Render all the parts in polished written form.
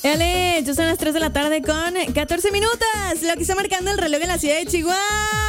Dale, ya son las 3 de la tarde con 14 minutos. Lo que está marcando el reloj en la ciudad de Chihuahua.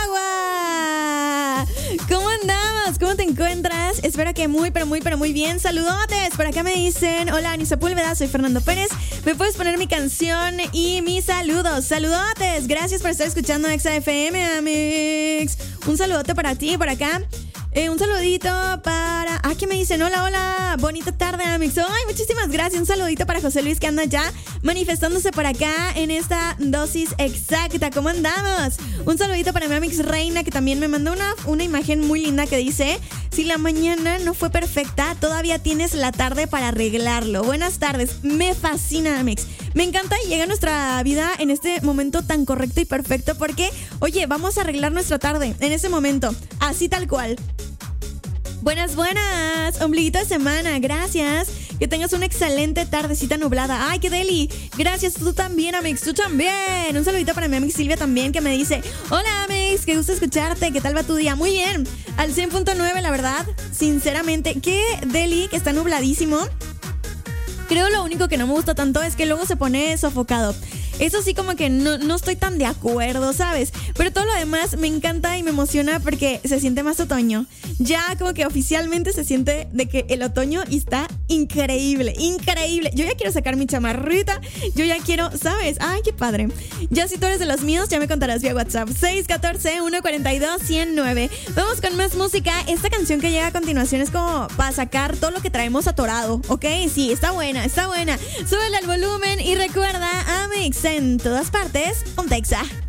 ¿Cómo andamos? ¿Cómo te encuentras? Espero que muy bien. Saludotes. Por acá me dicen: hola, Ani Sepúlveda, soy Fernando Pérez. ¿Me puedes poner mi canción y mis saludos? Saludotes. Gracias por estar escuchando Exa FM, amigos. Un saludote para ti, por acá. Un saludito para... ¿qué me dicen? Hola, bonita tarde, amigos. Ay, muchísimas gracias. Un saludito para José Luis, que anda ya manifestándose por acá en esta dosis exacta. ¿Cómo andamos? Un saludito para mi amix Reina, que también me mandó una imagen muy linda que dice: si la mañana no fue perfecta, todavía tienes la tarde para arreglarlo. Buenas tardes. Me fascina, amix. Me encanta y llega nuestra vida en este momento tan correcto y perfecto porque, oye, vamos a arreglar nuestra tarde en ese momento, así tal cual. Buenas, ombliguito de semana, gracias. Que tengas una excelente tardecita nublada. ¡Ay, qué deli! Gracias, tú también, amix, tú también. Un saludito para mi amiga Silvia también, que me dice: hola, amix, qué gusto escucharte, ¿qué tal va tu día? Muy bien, al 100.9, la verdad, sinceramente. Qué deli, que está nubladísimo. Creo lo único que no me gusta tanto es que luego se pone sofocado. Eso sí, como que no estoy tan de acuerdo, ¿sabes? Pero todo lo demás me encanta y me emociona porque se siente más otoño. Ya como que oficialmente se siente de que el otoño está increíble. Yo ya quiero sacar mi chamarrita. Yo ya quiero, ¿sabes? ¡Ay, qué padre! Ya si tú eres de los míos, ya me contarás vía WhatsApp. 614-142-109. Vamos con más música. Esta canción que llega a continuación es como para sacar todo lo que traemos atorado, ¿ok? Sí, está buena. Súbele al volumen y recuerda, amix, en todas partes, un Texa.